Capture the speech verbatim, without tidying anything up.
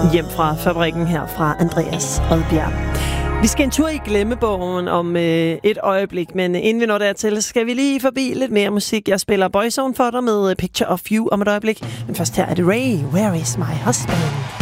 Hjem fra fabrikken her fra Andreas Odbjerg. Vi skal en tur i glemmebogen om øh, et øjeblik, men inden vi når dertil, skal vi lige forbi lidt mere musik. Jeg spiller Boyzone for dig med Picture of You om et øjeblik. Men først her er det Ray, Where is my husband?